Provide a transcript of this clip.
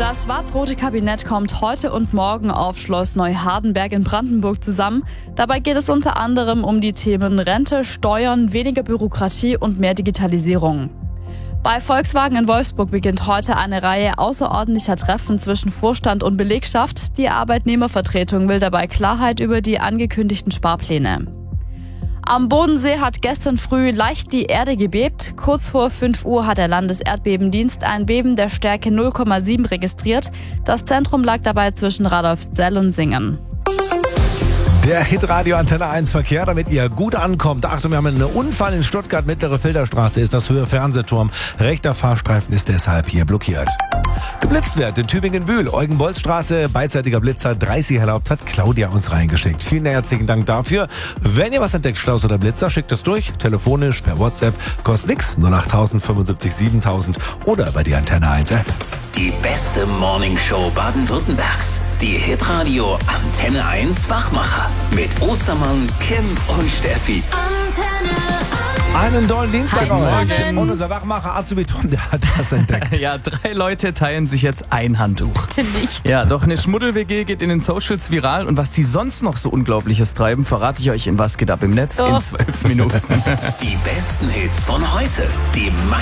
Das schwarz-rote Kabinett kommt heute und morgen auf Schloss Neuhardenberg in Brandenburg zusammen. Dabei geht es unter anderem um die Themen Rente, Steuern, weniger Bürokratie und mehr Digitalisierung. Bei Volkswagen in Wolfsburg beginnt heute eine Reihe außerordentlicher Treffen zwischen Vorstand und Belegschaft. Die Arbeitnehmervertretung will dabei Klarheit über die angekündigten Sparpläne. Am Bodensee hat gestern früh leicht die Erde gebebt. Kurz vor 5 Uhr hat der Landeserdbebendienst ein Beben der Stärke 0,7 registriert. Das Zentrum lag dabei zwischen Radolfzell und Singen. Der Hitradio Antenne 1 Verkehr, damit ihr gut ankommt. Achtung, wir haben einen Unfall in Stuttgart, mittlere Filderstraße ist das Höhe Fernsehturm. Rechter Fahrstreifen ist deshalb hier blockiert. Geblitzt wird in Tübingen-Bühl, Eugen-Bolz-Straße, beidseitiger Blitzer, 30 erlaubt, hat Claudia uns reingeschickt. Vielen herzlichen Dank dafür. Wenn ihr was entdeckt, Staus oder Blitzer, schickt es durch, telefonisch, per WhatsApp, kostet nix, 08000 75 7000 oder bei die Antenne 1 App. Die beste Morningshow Baden-Württembergs. Die Hitradio Antenne 1 Wachmacher. Mit Ostermann, Kim und Steffi. Antenne 1. Einen tollen Dienstag Morgen. euch. Und unser Wachmacher Azubiton, der hat das entdeckt. Ja, 3 Leute teilen sich jetzt ein Handtuch. Bitte nicht. Ja, doch eine Schmuddel-WG geht in den Socials viral und was die sonst noch so Unglaubliches treiben, verrate ich euch in Was geht ab im Netz in 12 Minuten. Die besten Hits von heute. Die